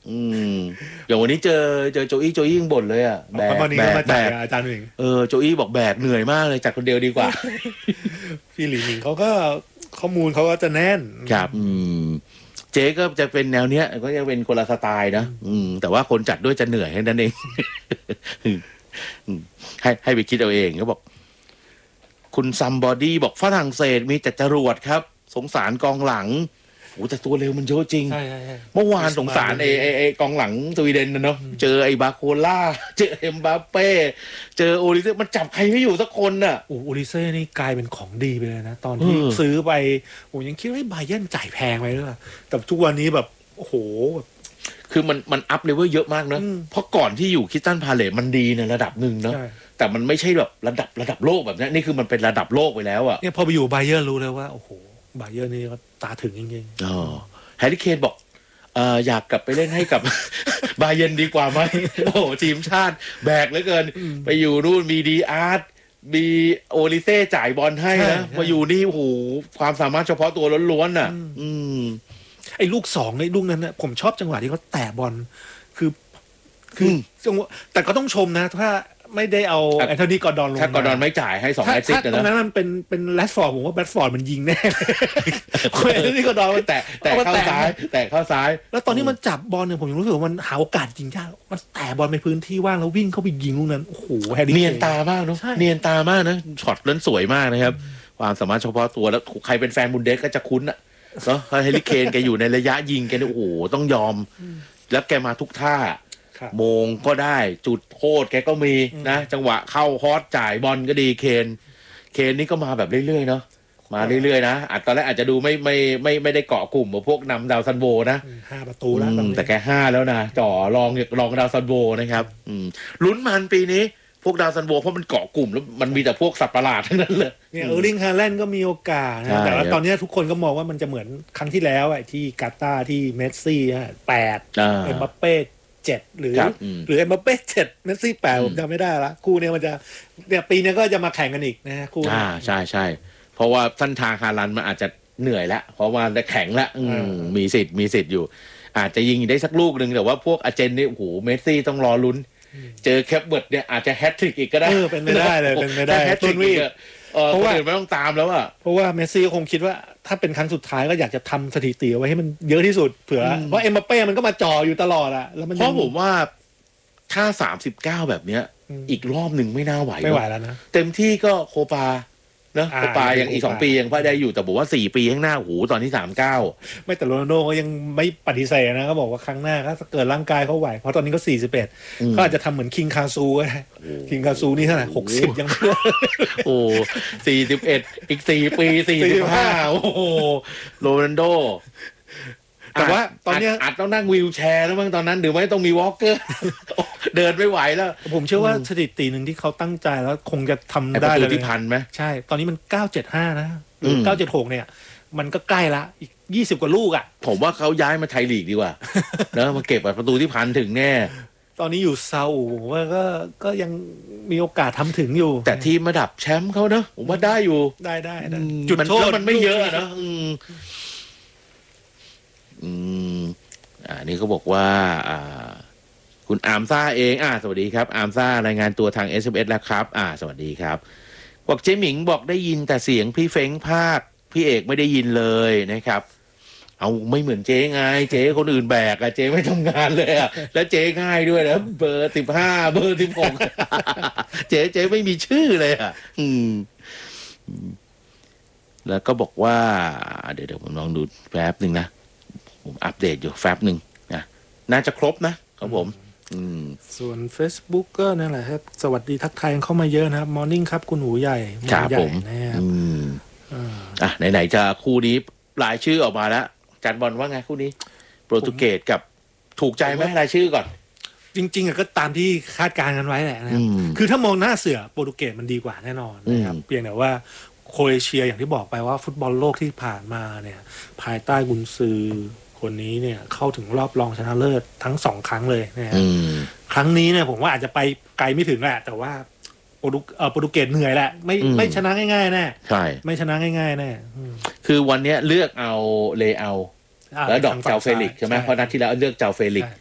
อืมอย่างวันนี้เจอโจอี้ยังบ่นเลยอ่ะแบกวันนี้ก็มาจ่ายอาจารย์หมิงโจอี้บอกแบกเหนื่อยมากเลยจัดคนเดียวดีกว่าพี่หลีหมิงเขาก็ข้อมูลเขาก็จะแน่นครับเจ๊ก็จะเป็นแนวเนี้ยก็จะเป็นคนละสไตล์นะแต่ว่าคนจัดด้วยจะเหนื่อยแค่นั้นเองให้ไปคิดเอาเองเขาบอกคุณซัมบอดี้บอกฝรั่งเศสมีแต่จรวดครับสงสารกองหลังโอ้แต่ตัวเร็วมันเยอะจริงเมื่อวานสงสารไอ้กองหลังสวีเดนนะเนาะเจอไอ้บาโคล่าเจอเอ็มบัปเป้เจอโอลิเซ่มันจับใครไม่อยู่สักคนน่ะโอลิเซ่นี่กลายเป็นของดีไปเลยนะตอนที่ซื้อไปผมยังคิดว่าไบเยิร์นจ่ายแพงไปหรือเปล่าแต่ทุกวันนี้แบบโอ้โหคือมันอัพเลเวลเยอะมากเนอะเพราะก่อนที่อยู่คริสตัลพาเลซมันดีในระดับหนึ่งเนาะแต่มันไม่ใช่แบบระดับโลกแบบนี้นี่คือมันเป็นระดับโลกไปแล้วอ่ะเนี่ยพอไปอยู่ไบเยิร์นรู้เลยว่าโอ้โหไบเยิร์นนี่ก็ตาถึงจริงๆแฮร์รี่เคนบอกอยากกลับไปเล่นให้กับ บาเยิร์นดีกว่าไหมโอ้ทีมชาติแบกเหลือเกินไปอยู่นู่นมีดีอาร์ตมีโอลิเซ่จ่ายบอลให้นะมาอยู่นี่โอ้โหความสามารถเฉพาะตัวล้วนๆน่ะไอ้ลูก2ในลูกนั้นนะผมชอบจังหวะที่เขาแตะบอลคือจังหวะแต่ก็ต้องชมนะถ้าไม่ได้เอาแอนโทนีกอร์ดอนลงมาถ้ากอร์ดอนไม่จ่ายให้2แอสซิสต์นะตรงนั้นมันเป็นแรดฟอร์ดผมว่าแรดฟอร์ดมันยิงแน่แอนโทนีกอร์ดอนมันแตะเข้าซ้ายแล้วตอนนี้มันจับบอลเนี่ยผมยังรู้สึกว่ามันหาโอกาสจริงยากมันแตะบอลในพื้นที่ว่างแล้ววิ่งเข้าไปยิงลูกนั้นโอ้โหแฮร์รี่เนียนตามากเนาะเนียนตามากนะช็อตนั้นสวยมากนะครับความสามารถเฉพาะตัวแล้วใครเป็นแฟนบุนเดสก็จะคุ้นอะเนาะแฮร์รี่เคนแกอยู่ในระยะยิงแกเนี่ยโอ้โหต้องยอมแล้วแกมาทุกท่าโมงก็ได้จุดโทษแกก็มีนะจังหวะเข้าฮอตจ่ายบอลก็ดีเคนนี่ก็มาแบบเรื่อยๆเนาะมาเรื่อยๆนะตอนแรกอาจจะดูไม่ได้เกาะกลุ่มพวกนำดาวซันโบนะ 5 ประตูแล้วแต่แก5แล้วนะจ่อรองดาวซันโบนะครับลุ้นมันปีนี้พวกดาวซันโบเพราะมันเกาะกลุ่มแล้วมันมีแต่พวกสัตว์ประหลาดทั้งนั้นเลยเนี่ยลิงฮาแลนด์ก็มีโอกาสนะแต่ว่าตอนนี้ทุกคนก็มองว่ามันจะเหมือนครั้งที่แล้วไอ้ที่กาตาร์ที่เมสซี่8เอ็มบัปเป้7หรือเอ็มบัปเป้7เมสซี่8ผมจำไม่ได้ละคู่นี้มันจะเนี่ยปีนี้ก็จะมาแข่งกันอีกนะคู่ใช่เพราะว่าเส้นทางฮาลันมันอาจจะเหนื่อยแล้วเพราะว่าได้แข็งแล้วมีสิทธิ์อยู่อาจจะยิงได้สักลูกนึงแต่ว่าพวกอาร์เจนนี่โอ้โหเมสซี่ต้องรอลุ้นเจอแคปเบิร์ดเนี่ยอาจจะแฮตทริกอีกก็ได้เป็นไม่ได้เลยเป็นไม่ได้แฮตทริกอีกเพราะว่าไม่ต้องตามแล้วอะเพราะว่าเมสซี่คงคิดว่าถ้าเป็นครั้งสุดท้ายก็อยากจะทำสถิติไว้ให้มันเยอะที่สุดเผื่อเพราะเอ็มบัปเป้มันก็มาจ่ออยู่ตลอดอะแล้วมันเพราะผมว่าถ้า39แบบเนี้ยอีกรอบหนึ่งไม่น่าไหวแล้วนะเต็มที่ก็โคปานะโคปาอย่างอีก2 ปียังพอได้อยู่แต่บอกว่า4 ปีข้างหน้าโหตอนที่39 ไม่แต่โรนัลโดเขายังไม่ปฏิเสธนะเขาบอกว่าครั้งหน้าถ้าเกิดร่างกายเขาไหวเพราะตอนนี้ก็41ก็อาจจะทำเหมือนคิงคาซูก็ได้คิงคาซูนี่เท่าไหร่60ยังไม่ได้โอ้41อีก4 ปี45โอ้โหโรนัลโดแต่ว่าตอนนี้อาจต้องนั่งวีลแชร์แล้วมั้งตอนนั้นหรือไม่ต้องมีวอล์กเกอร์เดินไม่ไหวแล้วผมเชื่อว่าสถิติหนึ่งที่เขาตั้งใจแล้วคงจะทำได้เลยที่พันไหมใช่ตอนนี้มัน975นะหรือ976เนี่ยมันก็ใกล้ละอีก20 กว่าลูกอ่ะผมว่าเขาย้ายมาไทยลีกดีกว่าแล้วมาเก็บประตูที่พันถึงแน่ตอนนี้อยู่เซาผมว่าก็ยังมีโอกาสทำถึงอยู่แต่ทีมระดับแชมป์เขาเนอะผมว่าได้อยู่ได้จุดโทษมันไม่เยอะนะนี่เขาบอกว่าคุณอาร์มซ่าเองสวัสดีครับอาร์มซ่ารายงานตัวทาง SMS แล้วครับสวัสดีครับบอกเจ๊หมิงบอกได้ยินแต่เสียงพี่เฟ้งภาคพี่เอกไม่ได้ยินเลยนะครับเอาไม่เหมือนเจ๊ไงเจ๊คนอื่นแบกเจ๊ไม่ทำงานเลยแล้วเจ๊ง่ายด้วยนะเบอร์15เบอร์16เจ๊ไม่มีชื่อเลยแล้วก็บอกว่าเดี๋ยวผมลองดูแป๊บนึงนะผมอัปเดตอยู่แฟบหนึ่งนะน่าจะครบนะครับผมส่วน Facebook ก็นั่นแหละครับสวัสดีทักทายเข้ามาเยอะนะครับมอร์นิ่งครับคุณหูใหญ่ครับผมนะครับไหนๆจะคู่นี้รายชื่อออกมาแล้วจันบอลว่าไงคู่นี้โปรตุเกสกับถูกใจไหมรายชื่อก่อนจริงๆก็ตามที่คาดการณ์กันไว้แหละนะครับคือถ้ามองหน้าเสือโปรตุเกสมันดีกว่าแน่นอนนะครับเพียงแต่ว่าโครเอเชียอย่างที่บอกไปว่าฟุตบอลโลกที่ผ่านมาเนี่ยภายใต้กุนซือคนนี้เนี่ยเข้าถึงรอบรองชนะเลิศทั้ง2 ครั้งเลยนะครับครั้งนี้เนี่ยผมว่าอาจจะไปไกลไม่ถึงแหละแต่ว่าโปรตุเกสเหนื่อยแหละไม่ชนะง่ายๆแน่ใช่ไม่ชนะง่ายๆแน่คือวันนี้เลือกเอาเลเอาแล้วดอกเจ้าเฟลิกใช่ไหมเพราะนัดที่แล้วเลือกเจ้าเฟลิก